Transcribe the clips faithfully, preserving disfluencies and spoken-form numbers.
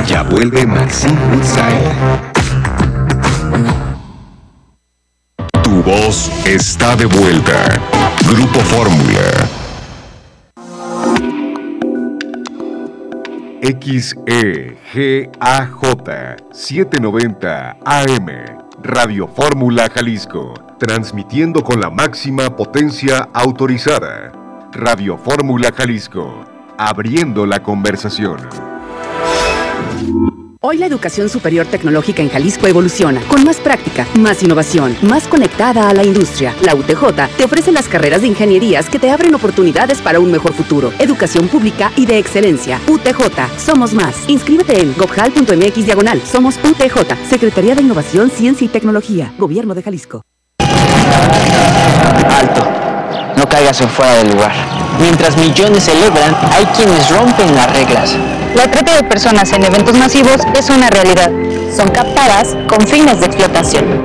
Ya vuelve Maxine Woodside. Tu voz está de vuelta. Grupo Fórmula. X E G A J setecientos noventa A M, Radio Fórmula Jalisco, transmitiendo con la máxima potencia autorizada. Radio Fórmula Jalisco, abriendo la conversación. Hoy la educación superior tecnológica en Jalisco evoluciona, con más práctica, más innovación, más conectada a la industria. La U T J te ofrece las carreras de ingenierías que te abren oportunidades para un mejor futuro. Educación pública y de excelencia. U T J, somos más. Inscríbete en gobjal punto m x diagonal. Somos U T J, Secretaría de Innovación, Ciencia y Tecnología, Gobierno de Jalisco. Alto, no caigas en fuera del lugar. Mientras millones celebran, hay quienes rompen las reglas. La trata de personas en eventos masivos es una realidad. Son captadas con fines de explotación.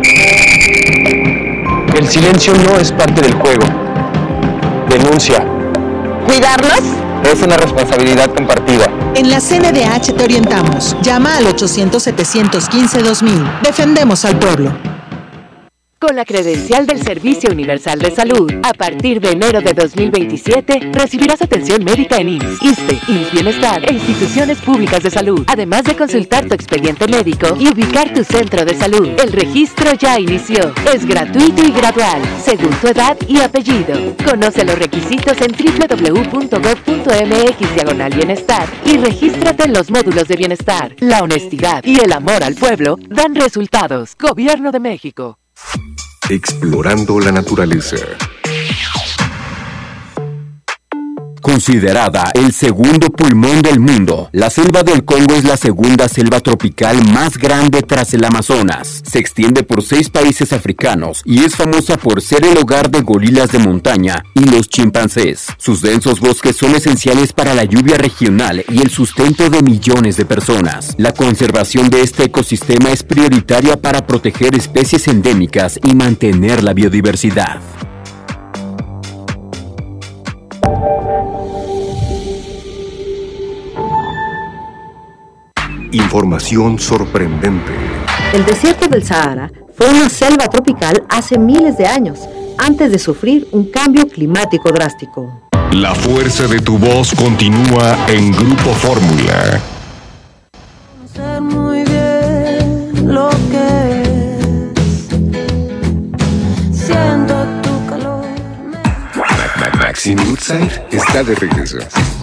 El silencio no es parte del juego. Denuncia. ¿Cuidarlos? Es una responsabilidad compartida. En la C N D H te orientamos. Llama al ochocientos, setecientos quince, dos mil. Defendemos al pueblo. Con la credencial del Servicio Universal de Salud, a partir de enero de dos mil veintisiete, recibirás atención médica en I M S S, ISSSTE, I M S S Bienestar e instituciones públicas de salud, además de consultar tu expediente médico y ubicar tu centro de salud. El registro ya inició. Es gratuito y gradual, según tu edad y apellido. Conoce los requisitos en doble u doble u doble u punto gob punto m x diagonal bienestar y regístrate en los módulos de bienestar. La honestidad y el amor al pueblo dan resultados. Gobierno de México. Explorando la naturaleza. Considerada el segundo pulmón del mundo, la selva del Congo es la segunda selva tropical más grande tras el Amazonas. Se extiende por seis países africanos y es famosa por ser el hogar de gorilas de montaña y los chimpancés. Sus densos bosques son esenciales para la lluvia regional y el sustento de millones de personas. La conservación de este ecosistema es prioritaria para proteger especies endémicas y mantener la biodiversidad. Información sorprendente. El desierto del Sahara fue una selva tropical hace miles de años, antes de sufrir un cambio climático drástico. La fuerza de tu voz continúa en Grupo Fórmula. Sé muy bien lo que es. Siento tu calor. Maxine Woodside está de regreso.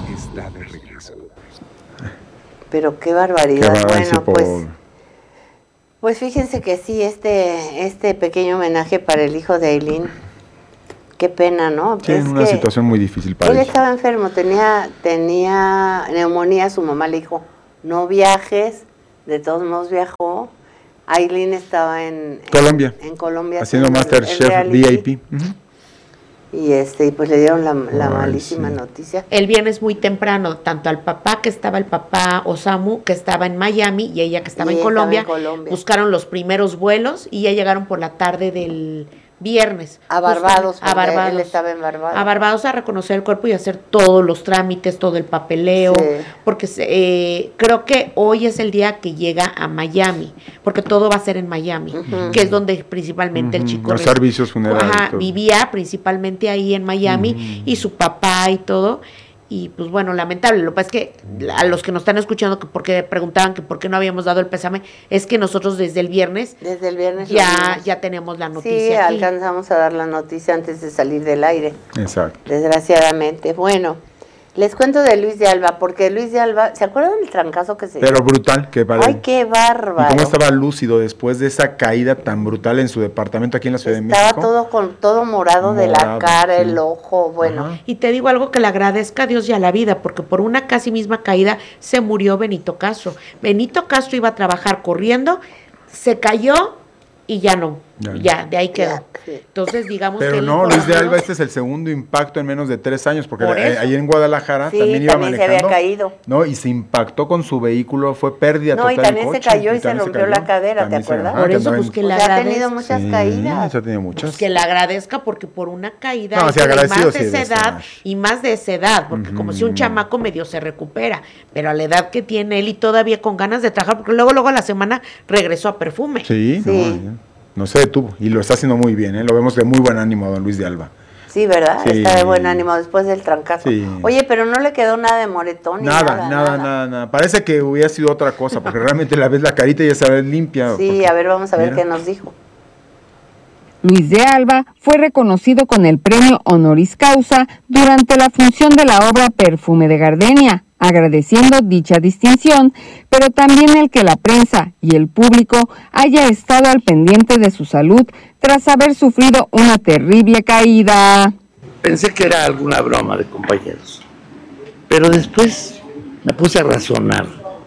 Pero qué barbaridad. Qué bueno, por... pues, pues fíjense que sí, este, este pequeño homenaje para el hijo de Aileen, qué pena, ¿no? Sí, es una situación muy difícil para él. él. Él estaba enfermo, tenía, tenía neumonía, su mamá le dijo, no viajes, de todos modos viajó. Aileen estaba en Colombia, en, en Colombia haciendo MasterChef V I P. Uh-huh. Y este, y pues le dieron la, la Ay, malísima sí. noticia. El viernes muy temprano, tanto al papá, que estaba el papá Osamu, que estaba en Miami, y ella que estaba, en Colombia, estaba en Colombia, buscaron los primeros vuelos y ya llegaron por la tarde del viernes. A Barbados, a Barbados. Él estaba en Barbados. A Barbados a reconocer el cuerpo y hacer todos los trámites, todo el papeleo, sí. porque eh, creo que hoy es el día que llega a Miami, porque todo va a ser en Miami, uh-huh. que es donde principalmente uh-huh. el chico los servicios funerarios ajá, vivía principalmente ahí en Miami uh-huh. y su papá y todo. Y pues bueno, lamentable. Lo que pasa es que a los que nos están escuchando, que porque preguntaban que por qué no habíamos dado el pésame, es que nosotros desde el viernes, desde el viernes ya, ya tenemos la noticia. Sí, aquí. alcanzamos a dar la noticia antes de salir del aire. Exacto. Desgraciadamente. Bueno, les cuento de Luis de Alba, porque Luis de Alba, ¿se acuerdan del trancazo que se dio? Pero brutal, que para Ay, qué bárbaro. ¿Y cómo estaba lúcido después de esa caída tan brutal en su departamento aquí en la Ciudad estaba de México? Estaba todo con todo morado, morado de la cara, sí. el ojo, bueno. Ajá. Y te digo algo que le agradezca a Dios y a la vida, porque por una casi misma caída se murió Benito Castro. Benito Castro iba a trabajar corriendo, se cayó y ya no, Ya. Ya, de ahí quedó. Entonces, digamos Pero que... no, él, Luis de por lo Alba, menos, este es el segundo impacto en menos de tres años, porque Por eh, eso. ahí en Guadalajara Sí, también iba también se manejando. había caído. No, y se impactó con su vehículo, fue pérdida No, total y el también se coche, cayó y se también rompió cayó. la cadera, ¿te También se- acuerdas? ajá, Por que eso, andaba pues, en- que O le sea, ha agradezca. tenido muchas Sí, caídas. se ha tenido muchas. Pues que le agradezca porque por una caída No, y, sí, pero y agradecido más de sí esa debe edad estar. y más de esa edad, porque como si un chamaco medio se recupera, pero a la edad que tiene él y todavía con ganas de trabajar, porque luego luego a la semana regresó a Perfume. Sí, Sí. No, no se detuvo y lo está haciendo muy bien, ¿eh? Lo vemos de muy buen ánimo a don Luis de Alba. Sí, ¿verdad? Sí. Está de buen ánimo después del trancazo. Sí. Oye, pero no le quedó nada de moretón ni Nada, nada. nada, nada, nada, Parece que hubiera sido otra cosa, porque realmente la ves la carita y ya se ve limpia. Sí, porque- a ver, vamos a ver mira. qué nos dijo. Luis de Alba fue reconocido con el premio Honoris Causa durante la función de la obra Perfume de Gardenia, agradeciendo dicha distinción, pero también el que la prensa y el público haya estado al pendiente de su salud tras haber sufrido una terrible caída. Pensé que era alguna broma de compañeros, pero después me puse a razonar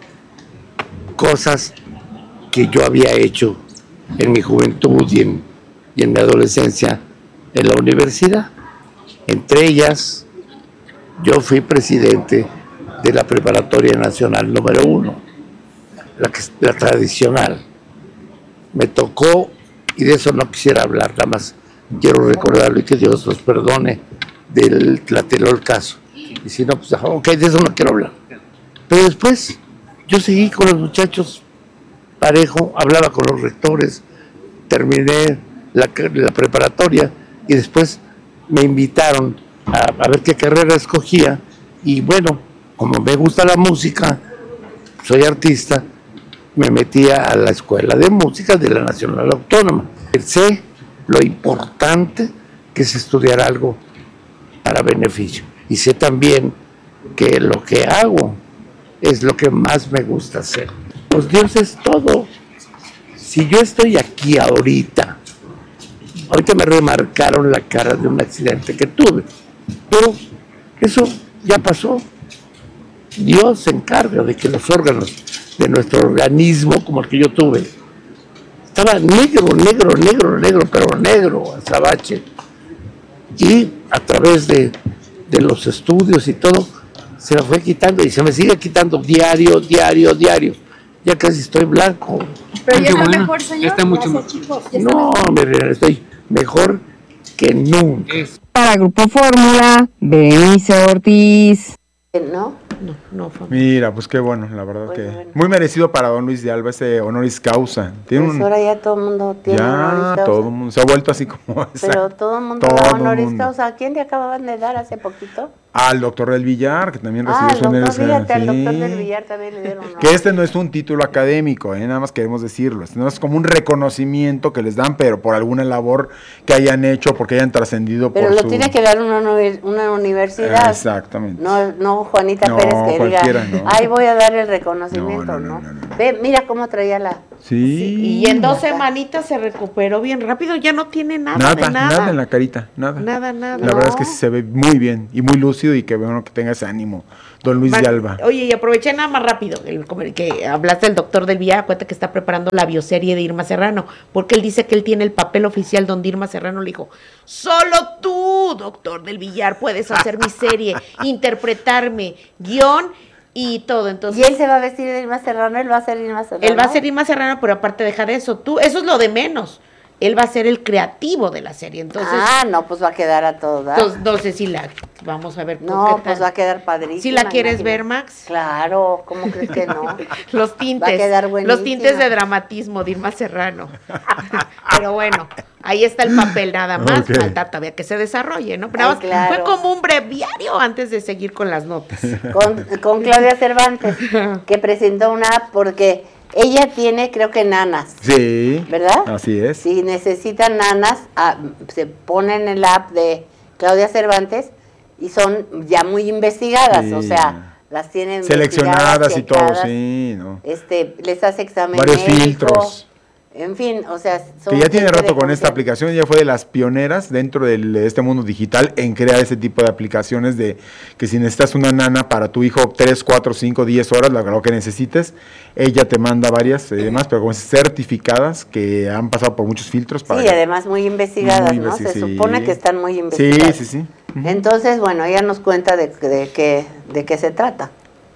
cosas que yo había hecho en mi juventud y en, y en mi adolescencia en la universidad. Entre ellas, yo fui presidente de la Preparatoria Nacional número uno, la, que, la tradicional. Me tocó, y de eso no quisiera hablar, nada más quiero recordarlo y que Dios los perdone del Tlatelolcazo. Y si no, pues, ok, de eso no quiero hablar. Pero después, yo seguí con los muchachos parejo, hablaba con los rectores, terminé la, la preparatoria y después me invitaron a, a ver qué carrera escogía. Y bueno, como me gusta la música, soy artista, me metí a la Escuela de Música de la Nacional Autónoma. Sé lo importante que es estudiar algo para beneficio. Y sé también que lo que hago es lo que más me gusta hacer. Pues Dios es todo. Si yo estoy aquí ahorita, ahorita me remarcaron la cara de un accidente que tuve, pero eso ya pasó. Dios se encarga de que los órganos de nuestro organismo, como el que yo tuve, estaba negro, negro, negro, negro, pero negro, azabache. Y a través de, de los estudios y todo, se me fue quitando y se me sigue quitando diario, diario, diario. Ya casi estoy blanco. Pero ya está mejor, señor. Ya está mucho mejor. No, mire, estoy mejor que nunca. Para Grupo Fórmula, Berenice Ortiz. ¿No? No, no fue. Mira, pues qué bueno, la verdad Pues que bueno. muy merecido para don Luis de Alba ese honoris causa. Tiene Pues un, ahora ya todo el mundo tiene honoris ya causa. todo el mundo se ha vuelto así como esa- Pero todo el mundo todo da el honoris mundo. causa. ¿A quién le acababan de dar hace poquito? Al doctor del Villar, que también recibió Ah, el su honoris doctor, fíjate, al sí. doctor del Villar también le dieron honor. Que este no es un título académico, ¿eh? Nada más queremos decirlo. Este no es como un reconocimiento que les dan, pero por alguna labor que hayan hecho, porque hayan trascendido Pero por lo su... tiene que dar una, univers- una universidad. Exactamente. No, no Juanita No, Pérez que diga, cualquiera, no. ay, voy a dar el reconocimiento, ¿no? Ve, mira cómo traía la... Sí. Y en dos semanitas se recuperó bien rápido, ya no tiene nada, Nada, de nada. nada en la carita, nada. Nada, nada. La verdad es que No. sí se ve muy bien y muy lúcido y que bueno que tenga ese ánimo, don Luis Ma- de Alba. Oye, y aproveché nada más rápido, el, como el que hablaste del doctor del Villar, cuenta que está preparando la bioserie de Irma Serrano, porque él dice que él tiene el papel oficial donde Irma Serrano le dijo, solo tú, doctor del Villar, puedes hacer mi serie, interpretarme, guión y todo. Entonces, Y él se va a vestir de Irma Serrano, él va a ser Irma Serrano. él va a ser Irma Serrano, pero aparte deja de eso, tú, eso es lo de menos. Él va a ser el creativo de la serie, entonces... Ah, no, pues va a quedar a todo dar. Entonces, no sé si la vamos a ver. No, qué tal. pues va a quedar padrísima. ¿Sí la quieres imagínate. ver, Max? Claro, ¿cómo crees que no? Los tintes. Va a quedar buenísima. Los tintes de dramatismo de Irma Serrano. Pero bueno, ahí está el papel nada más. Ok. Falta todavía que se desarrolle, ¿no? Pero Ay, nada más claro. fue como un breviario antes de seguir con las notas. Con, con Claudia Cervantes, que presentó una app porque ella tiene, creo que nanas, Sí. ¿verdad? Así es. Si necesitan nanas, ah, se ponen en la app de Claudia Cervantes y son ya muy investigadas, Sí. o sea, las tienen Seleccionadas y todo, checadas, sí, ¿no? Este, les hace examen Varios médico, filtros. En fin, o sea... Que ya tiene rato con esta aplicación, ya fue de las pioneras dentro de este mundo digital en crear ese tipo de aplicaciones de que si necesitas una nana para tu hijo tres, cuatro, cinco, diez horas, lo, lo que necesites, ella te manda varias y demás, pero como es certificadas que han pasado por muchos filtros. Para sí, además muy investigadas, muy ¿no? Se sí. supone que están muy investigadas. Sí, sí, sí. Uh-huh. Entonces, bueno, ella nos cuenta de, de, qué, de qué se trata.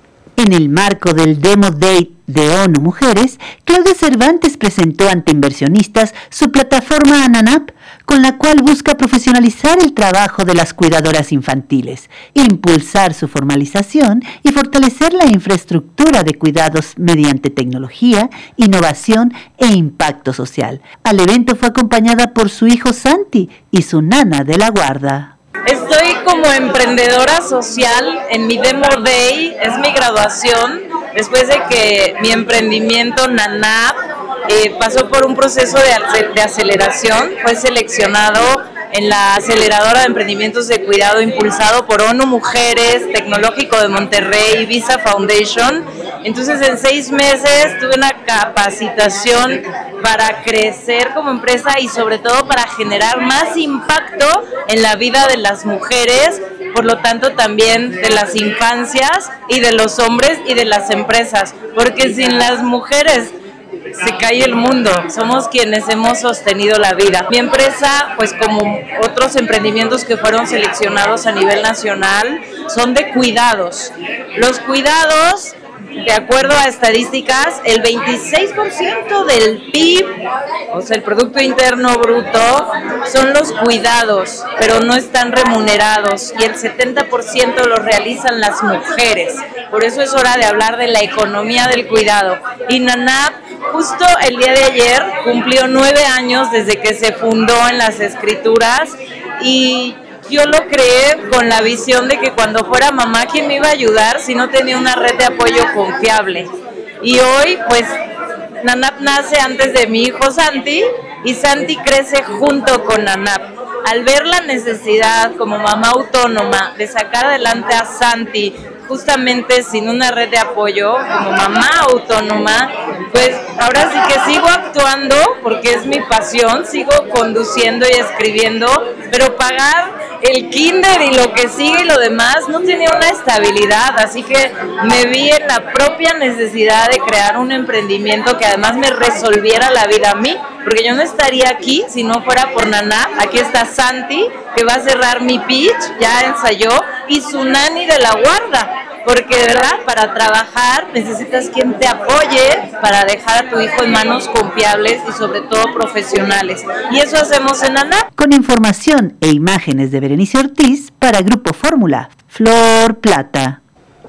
En el marco del Demo Day de ONU Mujeres, Claudia Cervantes presentó ante inversionistas su plataforma ANANAP, con la cual busca profesionalizar el trabajo de las cuidadoras infantiles, impulsar su formalización y fortalecer la infraestructura de cuidados mediante tecnología, innovación e impacto social. Al evento fue acompañada por su hijo Santi y su nana de la guarda. Estoy como emprendedora social en mi Demo Day, es mi graduación, después de que mi emprendimiento NANAP eh, pasó por un proceso de, de aceleración, fue seleccionado en la aceleradora de emprendimientos de cuidado impulsado por ONU Mujeres, Tecnológico de Monterrey, Visa Foundation. Entonces en seis meses tuve una capacitación para crecer como empresa y sobre todo para generar más impacto en la vida de las mujeres, por lo tanto también de las infancias y de los hombres y de las empresas, porque sin las mujeres se cae el mundo, somos quienes hemos sostenido la vida. Mi empresa, pues como otros emprendimientos que fueron seleccionados a nivel nacional, son de cuidados. Los cuidados, de acuerdo a estadísticas, el veintiséis por ciento del P I B, o sea, el Producto Interno Bruto, son los cuidados, pero no están remunerados, y el setenta por ciento lo realizan las mujeres. Por eso es hora de hablar de la economía del cuidado. Y NANAP, justo el día de ayer, cumplió nueve años desde que se fundó en las escrituras, y yo lo creé con la visión de que cuando fuera mamá, ¿quién me iba a ayudar si no tenía una red de apoyo confiable? Y hoy, pues, NANAP nace antes de mi hijo Santi, y Santi crece junto con NANAP. Al ver la necesidad como mamá autónoma de sacar adelante a Santi, justamente sin una red de apoyo, como mamá autónoma, pues ahora sí que sigo actuando porque es mi pasión, sigo conduciendo y escribiendo, pero pagar el kinder y lo que sigue y lo demás no tenía una estabilidad, así que me vi en la propia necesidad de crear un emprendimiento que además me resolviera la vida a mí, porque yo no estaría aquí si no fuera por NANAP. Aquí está Santi, que va a cerrar mi pitch, ya ensayó, y su nani de la guarda, porque de verdad para trabajar necesitas quien te apoye para dejar a tu hijo en manos confiables y sobre todo profesionales, y eso hacemos en NANAP. Con información e imágenes de Berenice Ortiz para Grupo Fórmula, Flor Plata.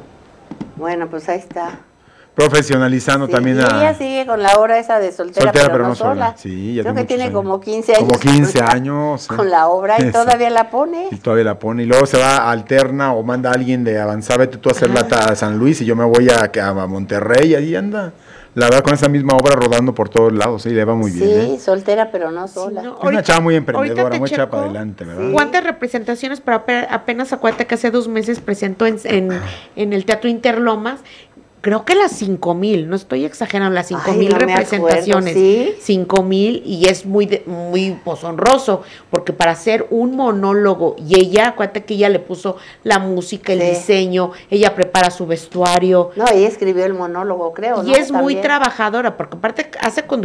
Bueno, pues ahí está. Profesionalizando sí, también y a... ella sigue con la obra esa de soltera, soltera pero, pero no no sola. sola. Sí, ya creo que tiene años. como quince años. Como quince años. Con sí. la obra y todavía la pone. Y todavía la pone. Y luego se va, alterna o manda a alguien de avanzar, vete tú a hacerla a San Luis y yo me voy a, a Monterrey y ahí anda. La verdad, con esa misma obra rodando por todos lados, sí, le va muy sí, bien. Sí, ¿eh? soltera, pero no sola. Sí, no, es ahorita, una chava muy emprendedora, muy echada para adelante, ¿verdad? ¿Cuántas representaciones? Pero apenas acuérdate que hace dos meses presentó en, en, en el Teatro Interlomas. Creo que las cinco mil, no estoy exagerando, las cinco mil no representaciones, ¿sí? cinco mil, y es muy de, muy pues, honroso, porque para hacer un monólogo, y ella, acuérdate que ella le puso la música, el sí. diseño, ella prepara su vestuario. No, ella escribió el monólogo, creo, Y ¿no? es También. muy trabajadora, porque aparte hace conducción